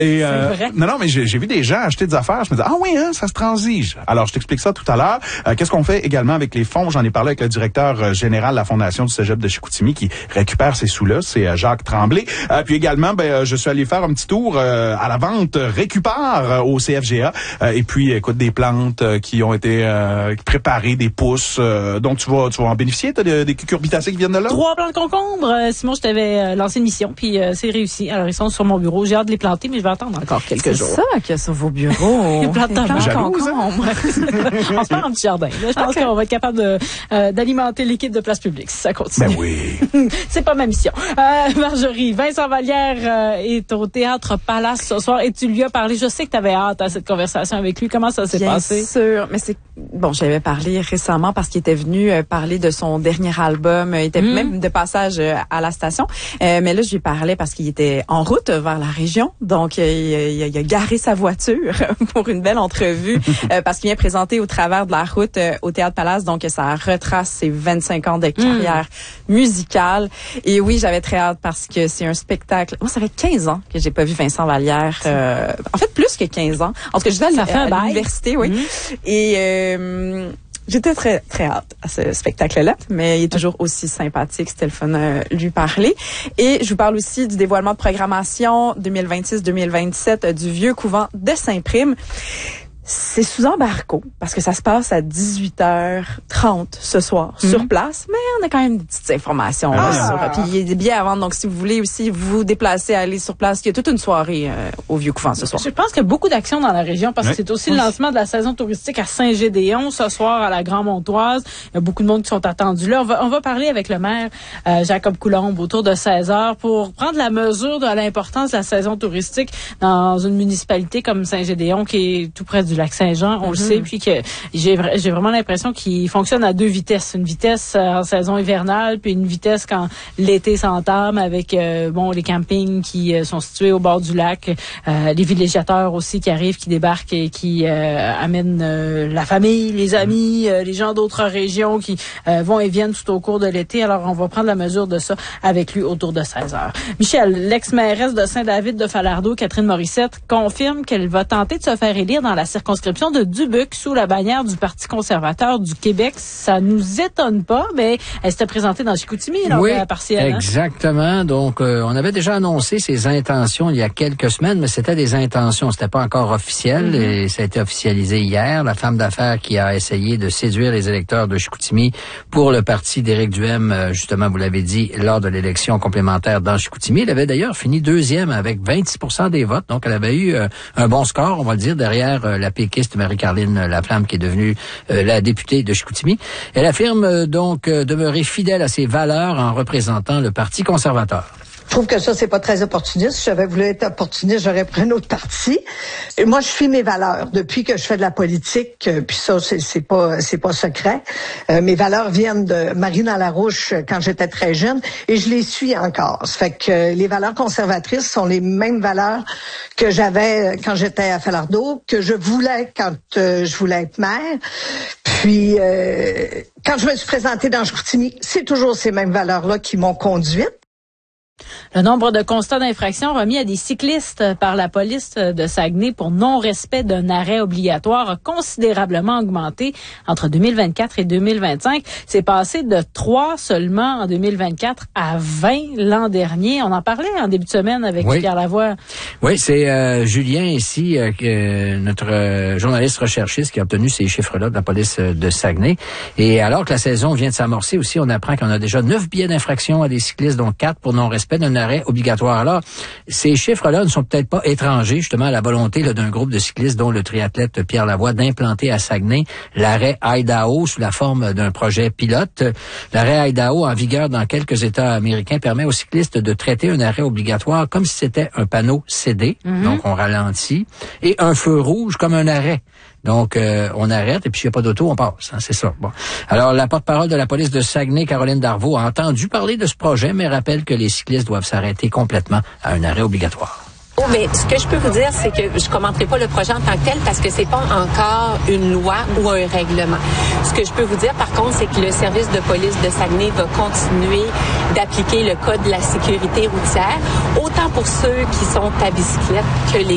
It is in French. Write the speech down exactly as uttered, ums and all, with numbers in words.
Et euh, vrai? non, non, mais j'ai, j'ai vu des gens acheter des affaires. Je me disais, ah oui, hein, ça se transige. Alors, je t'explique ça tout à l'heure. Euh, qu'est-ce qu'on fait également avec les fonds? J'en ai parlé avec le directeur euh, général de la Fondation du Cégep de Chicoutimi qui récupère ces sous-là. C'est euh, Jacques Tremblay. Euh, puis également, ben, euh, je suis allé faire un petit tour euh, à la vente Récupère euh, au C F G A. Euh, et puis, écoute, des plantes euh, qui ont été euh, préparées, des pousses. Euh, donc, tu vas, tu vas en bénéficier. T'as des, des cucurbitacées qui viennent de là? Trois plants de concombre. Euh, Simon, je t'avais euh, lancé une mission, puis euh, c'est réussi. Alors, ils sont sur mon bureau. J'ai hâte de les planter, mais je vais attendre encore quelques C'est jours. ça qu'il y a sur vos bureaux. Les plantes de Jalouse, concombre. On se fait un petit jardin. Là, je pense Okay. qu'on va être capable de, euh, d'alimenter l'équipe de Place Publique si ça continue. Ben oui. C'est pas ma mission. Euh, Marjorie, Vincent Vallière euh, est au Théâtre Palace ce soir et tu lui as parlé. Je sais que tu avais hâte à cette conversation avec lui. Comment ça s'est Bien passé? Bien sûr, mais c'est bon, j'avais parlé récemment parce qu'il était venu euh, parler de son dernier album, il était mmh. même de passage euh, à la station. Euh, mais là je lui parlais parce qu'il était en route vers la région, donc euh, il, il, il a garé sa voiture pour une belle entrevue euh, parce qu'il vient présenter Au travers de la route euh, au Théâtre Palace, donc ça retrace ses vingt-cinq ans de carrière mmh. musicale. Et oui, j'avais très hâte parce que c'est un spectacle. Moi, ça fait quinze ans que j'ai pas vu Vincent Vallière. Euh, en fait, plus que quinze ans. En tout cas, j'étais à, à, à l'université, oui. Mmh. Et euh, j'étais très très hâte à ce spectacle-là, mais il est toujours aussi sympathique. C'était le fun de lui parler. Et je vous parle aussi du dévoilement de programmation deux mille vingt-six deux mille vingt-sept du Vieux Couvent de Saint-Prime. C'est sous embargo parce que ça se passe à dix-huit heures trente ce soir mm-hmm. sur place, mais on a quand même des petites informations. Ah. Là, sur, puis il y a des billets à vendre, donc si vous voulez aussi vous déplacer, aller sur place, il y a toute une soirée euh, au Vieux Couvent ce soir. Je pense qu'il y a beaucoup d'actions dans la région parce oui. que c'est aussi oui. le lancement de la saison touristique à Saint-Gédéon ce soir à la Grand-Montoise. Il y a beaucoup de monde qui sont attendus là. On va, on va parler avec le maire euh, Jacob Coulombe autour de seize heures pour prendre la mesure de l'importance de la saison touristique dans une municipalité comme Saint-Gédéon qui est tout près du lac Saint-Jean, on mm-hmm. le sait, puis que j'ai, j'ai vraiment l'impression qu'il fonctionne à deux vitesses. Une vitesse en saison hivernale, puis une vitesse quand l'été s'entame avec euh, bon les campings qui euh, sont situés au bord du lac, euh, les villégiateurs aussi qui arrivent, qui débarquent et qui euh, amènent euh, la famille, les amis, euh, les gens d'autres régions qui euh, vont et viennent tout au cours de l'été. Alors, on va prendre la mesure de ça avec lui autour de seize heures. Michel, l'ex-mairesse de Saint-David de Falardeau, Catherine Morissette, confirme qu'elle va tenter de se faire élire dans la circonscription de Dubuque sous la bannière du Parti conservateur du Québec. Ça nous étonne pas, mais elle s'était présentée dans Chicoutimi lors oui, de la partielle. Exactement. Hein? Donc, euh, on avait déjà annoncé ses intentions il y a quelques semaines, mais c'était des intentions. C'était pas encore officiel mm-hmm. et ça a été officialisé hier. La femme d'affaires qui a essayé de séduire les électeurs de Chicoutimi pour le parti d'Éric Duhem, justement, vous l'avez dit, lors de l'élection complémentaire dans Chicoutimi. Elle avait d'ailleurs fini deuxième avec vingt-six pour cent des votes. Donc, elle avait eu euh, un bon score, on va le dire, derrière euh, la péquiste Marie-Caroline Laflamme qui est devenue euh, la députée de Chicoutimi. Elle affirme euh, donc euh, demeurer fidèle à ses valeurs en représentant le Parti conservateur. Je trouve que ça, c'est pas très opportuniste. Si j'avais voulu être opportuniste, j'aurais pris un autre parti. Et moi, je suis mes valeurs. Depuis que je fais de la politique, euh, puis ça, c'est, c'est pas, c'est pas secret. Euh, mes valeurs viennent de Marie dans la Rouche quand j'étais très jeune et je les suis encore. Ça fait que euh, les valeurs conservatrices sont les mêmes valeurs que j'avais quand j'étais à Falardeau, que je voulais quand euh, je voulais être maire. Puis, euh, quand je me suis présentée dans Chicoutimi, c'est toujours ces mêmes valeurs-là qui m'ont conduite. Le nombre de constats d'infraction remis à des cyclistes par la police de Saguenay pour non-respect d'un arrêt obligatoire a considérablement augmenté entre deux mille vingt-quatre et deux mille vingt-cinq. C'est passé de trois seulement en deux mille vingt-quatre à vingt l'an dernier. On en parlait en début de semaine avec oui. Pierre Lavoie. Oui, c'est euh, Julien ici, euh, que, notre euh, journaliste recherchiste qui a obtenu ces chiffres-là de la police de Saguenay. Et alors que la saison vient de s'amorcer aussi, on apprend qu'on a déjà neuf billets d'infraction à des cyclistes, dont quatre pour non-respect d'un arrêt obligatoire. Alors, ces chiffres-là ne sont peut-être pas étrangers, justement, à la volonté là, d'un groupe de cyclistes, dont le triathlète Pierre Lavoie, d'implanter à Saguenay l'arrêt Idaho sous la forme d'un projet pilote. L'arrêt Idaho, en vigueur dans quelques États américains, permet aux cyclistes de traiter un arrêt obligatoire comme si c'était un panneau C D, mm-hmm. donc on ralentit, et un feu rouge comme un arrêt. Donc, euh, on arrête et puis s'il n'y a pas d'auto, on passe. Hein, c'est ça. Bon. Alors, la porte-parole de la police de Saguenay, Caroline Darvaux, a entendu parler de ce projet, mais rappelle que les cyclistes doivent s'arrêter complètement à un arrêt obligatoire. Oh, mais ce que je peux vous dire, c'est que je commenterai pas le projet en tant que tel parce que c'est pas encore une loi ou un règlement. Ce que je peux vous dire, par contre, c'est que le service de police de Saguenay va continuer d'appliquer le code de la sécurité routière, autant pour ceux qui sont à bicyclette que les